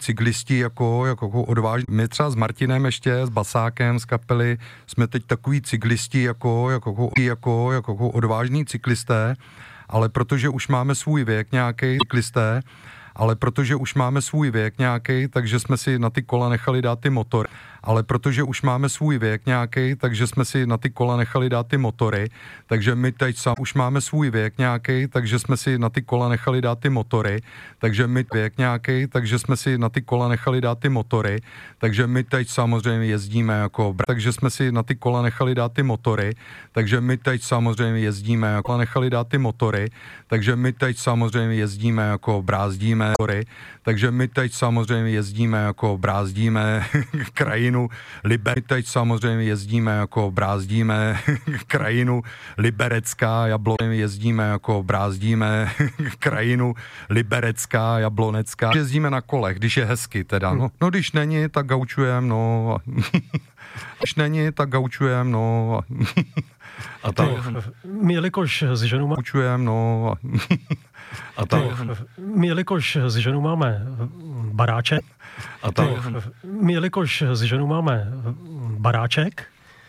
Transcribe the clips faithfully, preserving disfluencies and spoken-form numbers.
cyklisti jako, jako odvážní. My třeba s Martinem ještě, s basákem z kapely, jsme teď takový cyklisti jako, jako, jako, jako odvážní cyklisté, ale protože už máme svůj věk nějaký cyklisté, ale protože už máme svůj věk nějaký, takže jsme si na ty kola nechali dát ty motory. Ale protože už máme svůj věk nějaký, takže jsme si na ty kola nechali dát ty motory. Takže my teď sám už máme svůj věk nějaký, takže jsme si na ty kola nechali dát ty motory. Takže my věk nějaký, takže jsme si na ty kola nechali dát ty motory. Takže my teď samozřejmě jezdíme jako, takže jsme si na ty kola nechali dát ty motory. Takže my teď samozřejmě jezdíme jako, nechali dát ty motory. Takže my teď samozřejmě jezdíme jako, brázdíme motory. Takže my teď samozřejmě jezdíme jako, brázdíme krajinu Liber, teď samozřejmě jezdíme jako brázdíme krajinu Liberecká, Jablonecká, jezdíme jako brázdíme krajinu Liberecká, Jablonecká. Jezdíme na kolech, když je hezky teda, no, no když není, tak gaučujem, no. Když není, tak gaučujem, no. A tak. My jelikož s ženou máme... Gaučujem, no. A tak. My jelikož s ženou máme baráček, A tak. My jelikož s ženou máme baráček,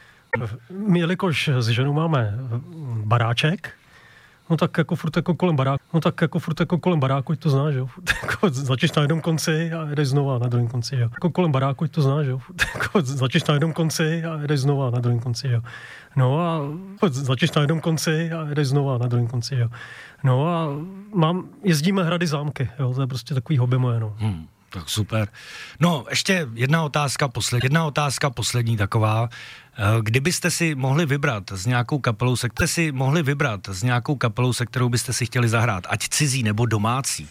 my jelikož s ženou máme baráček, no tak jako furt jako kolem baráku, no tak jako furt jako kolem baráku, to znáš, jo. Jako začneš na jednom konci a jdeš znova na druhém konci, jo. Jako kolem baráku, to znáš, jo. Jako začneš na jednom konci a jdeš znova na druhém konci, jo. No a začneš na jednom konci a jdeš znova na druhém konci, jo. No a mám, jezdíme hrady zámky, jo, to je prostě takový hobby moje, no. Hmm. Tak super. No, ještě jedna otázka, posled, jedna otázka poslední taková. Kdybyste si mohli vybrat s nějakou kapelou, se kterou si mohli vybrat s nějakou kapelou, se kterou byste si chtěli zahrát, ať cizí nebo domácí,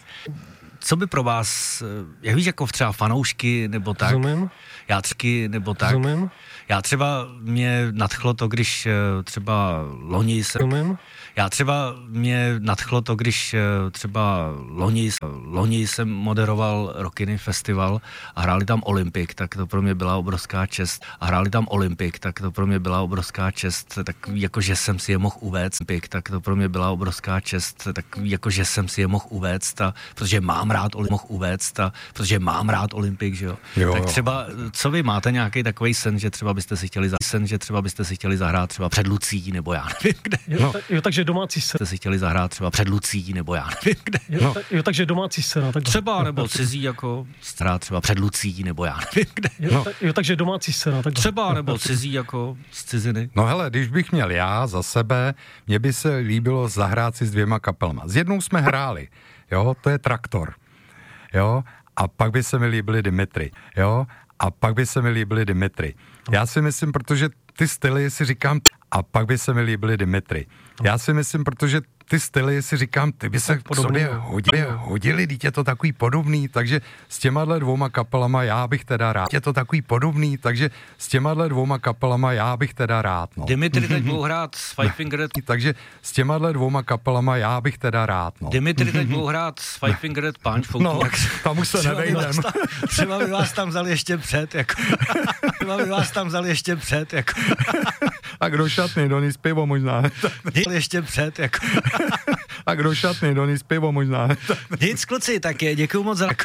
co by pro vás, jak víš, jako třeba fanoušky nebo tak? Rozumím. Játřky nebo tak? Rozumím. Já třeba mě nadchlo to, když třeba loni se... Rozumím. Já třeba mě nadchlo to, když třeba loni, loni jsem moderoval Rockiny festival a hráli tam Olympik, tak to pro mě byla obrovská čest. A hráli tam Olympik, tak to pro mě byla obrovská čest. Tak jako, že jsem si je mohl uvést, tak to pro mě byla obrovská čest. Tak jako, že jsem si je mohl uvést, a, protože mám rád Olympik, mohl uvést, a, protože mám rád Olympik, že jo. jo tak třeba, co vy máte nějaký takový sen, že třeba byste si chtěli, za, sen, že třeba byste si chtěli zahrát třeba před Lucí, nebo já nevím kde. Jo, no. ta, jo takže domácí scéna. Jste si chtěli zahrát třeba před Lucí, nebo já nevím kde. Jo, no. ta, jo takže domácí scéna. Tak třeba, nebo cizí jako strát třeba před Lucí, nebo já nevím kde. Jo, no. ta, jo takže domácí scéna. Tak třeba, nebo cizí jako z ciziny. No hele, když bych měl já za sebe, mně by se líbilo zahrát si s dvěma kapelama. S jednou jsme hráli, jo, to je Traktor, jo, a pak by se mi líbili Dimitri, jo, a pak by se mi líbili Dimitri. Já si myslím, protože ty styly si říkám, a pak by se mi líbili Dimitri. Já si myslím, protože ty styly si říkám, ty by se k sobě hodili, hodili, teď je to takový podobný, takže s těma dvouma kapelama já bych teda rád. Je to takový podobný, takže s těma dvouma kapelama já bych teda rád. No. Dimitri teď budou hrát s Five Finger... Takže s těma dvěma kapelama já bych teda rád. No. Dimitri teď budou hrát s Five Finger Punch. No, tak tam už se nevejdem. Třeba by vás tam vzali ještě před, jako... Třeba by vás tam vzali ještě před, jako... A kdo šatný, doníz pivo možná. Ještě před, jako... A kdo šatný, doníz pivo možná. Nic, kluci, tak je, děkuju moc za...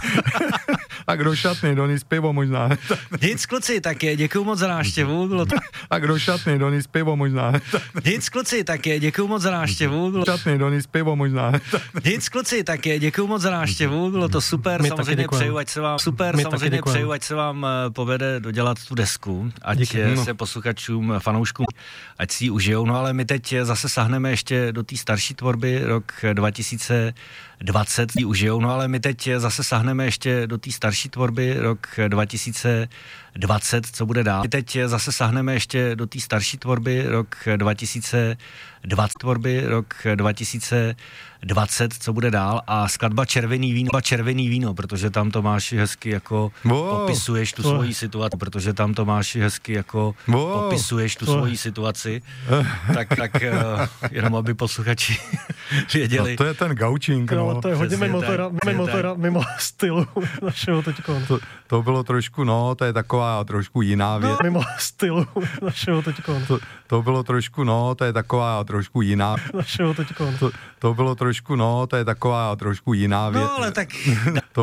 A kdo šatný, doníz pivo možná. Nic, kluci, tak je, děkuju moc za návštěvu. Bylo to... A kdo šatný, doníz pivo možná. Nic, kluci, tak je, děkuju moc za návštěvu. Bylo... Šatný, doníz pivo možná. Nic, kluci, tak je, děkuju moc za návštěvu. Bylo to super, My samozřejmě přeju, ať se vám, super, My samozřejmě přeju, ať se vám povede dodělat tu desku, ať Díky. se posluchačům, fanouškům, ať si ji užijou. No ale my teď zase sahneme ještě do té starší tvorby, rok dva tisíce dvacet ji užijou, no ale my teď zase sahneme ještě do té starší tvorby, rok dva tisíce dvacet, co bude dál. My teď zase sahneme ještě do té starší tvorby, rok dva tisíce dvacet, tvorby, rok dva tisíce dvacet, co bude dál, a skladba Červený víno, červený víno, protože tam to máš hezky jako wow. popisuješ tu svoji situaci, protože tam to máš hezky jako wow. popisuješ tu svoji situaci, tak, tak uh, jenom aby posluchači věděli. No, to je ten gaučink, no. no to je hodně mimo, teda, mimo, teda, mimo stylu našeho teďko. To, to bylo trošku, no, to je taková trošku jiná věc. No, mimo stylu našeho teďko. To, to bylo trošku, no, to je taková trošku jiná našeho teďko. To, to bylo trošku, no, to je taková trošku jiná věc. No, ale tak... to